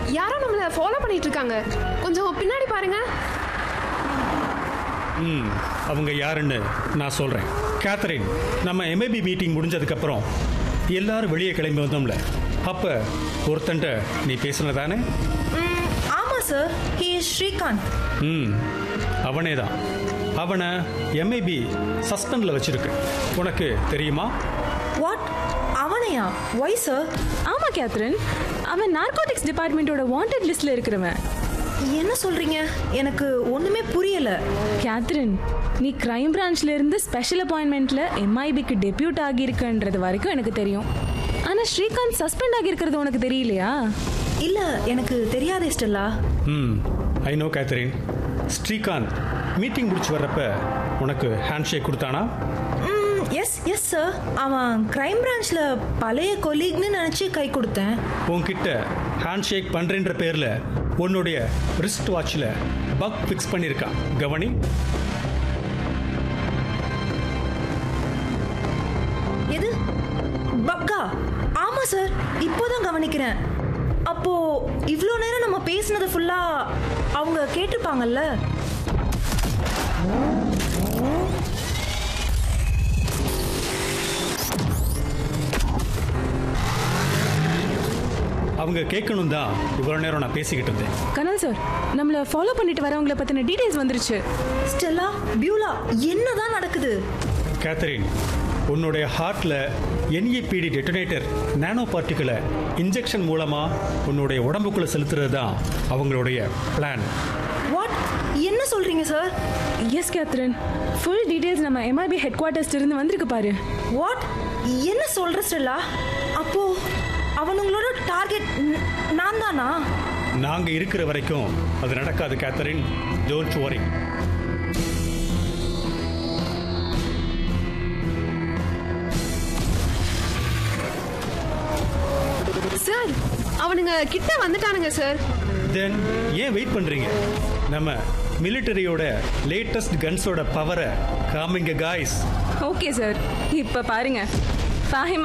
யாரோ நம்மள ஃபாலோ பண்ணிட்டு இருக்காங்க. கொஞ்சம் பின்னாடி பாருங்க. அவங்க யாருன்னு நான் சொல்கிறேன். கேத்தரின், நம்ம எம்ஏபி மீட்டிங் முடிஞ்சதுக்கப்புறம் எல்லாரும் வெளியே கிளம்பி வந்தோம்ல, அப்போ ஒருத்தன்ட்ட நீ பேசுனதானே? ஆமாம் சார், ஹி இஸ் ஸ்ரீகாந்த். அவனே தான். அவனை எம்ஏபி சஸ்பெண்டில் வச்சிருக்கு. உனக்கு தெரியுமா? வாட்? அவனையா? Why sir? ஆமா கேத்ரின், அவன் நார்கோட்டிக்ஸ் டிபார்ட்மெண்ட்டோட வாண்டட் லிஸ்ட்ல இருக்கிறவன். என்ன சொல்றீங்க? எனக்கு ஒண்ணுமே புரியல. கேத்ரின், நீ கிரைம் பிரான்ச்ல இருந்து ஸ்பெஷல் அப்பாயின்மெண்ட்ல எம்ஐபிக்கு டெபியூட் ஆகியிருக்கன்றது வரைக்கும் எனக்கு தெரியும். ஆனா ஸ்ரீகாந்த் சஸ்பெண்ட் ஆகியிருக்கிறது உனக்கு தெரியலையா? இல்ல, எனக்கு தெரியாதே Stella. I know Catherine. Srikanth meeting முடிச்சு வர்றப்ப உனக்கு ஹேண்ட் ஷேக் கொடுத்தானா? S yes sir. அவன் கிரைம் பிரான்ச்ல பழைய கொலீக்னு நினைச்சு கை கொடுத்தேன். உன்கிட்ட ஹேண்ட் ஷேக் பண்றேன்ற பேர்ல உன்னுடைய ரிஸ்ட் வாட்ச்ல பக் ஃபிக்ஸ் பண்ணியிருக்கான். கவனி. எது பக்கா? ஆமா சார், இப்போதான் கவனிக்கிறேன். அப்போ இவ்வளோ நேரம் நம்ம பேசினது ஃபுல்லா அவங்க கேட்டிருப்பாங்கல்ல. அவங்க கேட்கணும் தான் இவ்வளோ நேரம் நான் பேசிக்கிட்டு இருந்தேன். கனல் சார், நம்மள ஃபாலோ பண்ணிட்டு வரவங்களை பத்தின டீடைல்ஸ் வந்துருச்சு. ஸ்டெல்லா, பியூலா, என்னதான் நடக்குது? கேத்தரின், உன்னுடைய ஹார்ட்ல NEPD டெட்டனேட்டர் நானோ பார்ட்டிகளை இன்ஜெக்ஷன் மூலமா உன்னுடைய உடம்புக்குள்ள செலுத்துறது தான் அவங்களுடைய பிளான். வாட்? என்ன சொல்றீங்க sir? S Catherine, full details நம்ம எம்ஐபி ஹெட் குவார்ட்டர்ஸ்ல இருந்து வந்திருக்கு பாரு. வாட்? என்ன சொல்ற ஸ்டெல்லா? அப்போ அவனுங்களோட டார்கெட் நான் தானா? நாங்க இருக்கிற வரைக்கும் அது நடக்காது கேத்தரின். Don't worry. சார், அவனுங்க கிட்ட வந்துட்டானுங்க சார். தென் ஏன் வெயிட் பண்றீங்க? நம்ம மிலிட்டரியோட லேட்டஸ்ட் கன்ஸோட பவரை காமிங்க காய்ஸ். ஓகே சார், இப்ப பாருங்க.